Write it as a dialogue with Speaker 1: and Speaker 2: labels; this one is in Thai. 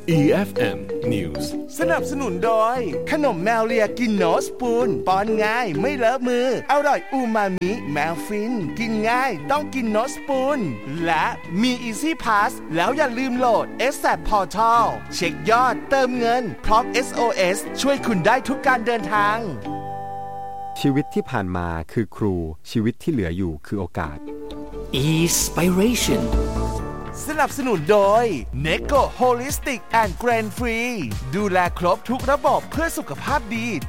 Speaker 1: EFM News
Speaker 2: สนับสนุนโดยขนมแมวเลียกินโนสปูนป้อนง่ายไม่เลอะมืออร่อยอูมามิแมวฟินกินง่ายต้องกินโนสปูนและมี Easy Pass แล้วอย่าลืมโหลด ASAP Portal เช็คยอดเติมเงินพร้อม SOS ช่วยคุณได้ทุกการเดินทาง
Speaker 3: ชีวิตที่ผ่านมาคือครูชีวิตที่เหลืออยู่คือโอกาส
Speaker 1: Inspiration
Speaker 2: สนับสนุนโดย Neko Holistic and Grain Free ดูแลครบทุกระบบเพื่อสุขภาพดี